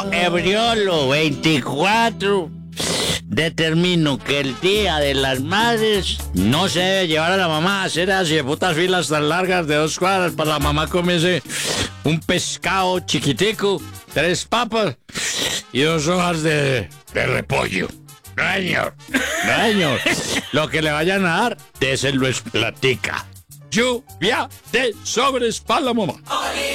Yo, Ebriolo 24, determino que el Día de las Madres no se debe llevar a la mamá a hacer así de putas filas tan largas de 2 cuadras para la mamá comerse un pescado chiquitico, 3 papas y 2 hojas de repollo. No, señor. No, señor. Lo que le vayan a dar, déselo es platica. Lluvia de sobres para la mamá.